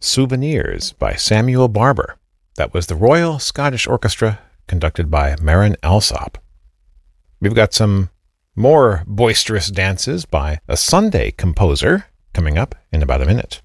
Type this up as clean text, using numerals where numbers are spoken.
Souvenirs by Samuel Barber. That was the Royal Scottish Orchestra, conducted by Marin Alsop. We've got some more boisterous dances by a Sunday composer coming up in about a minute.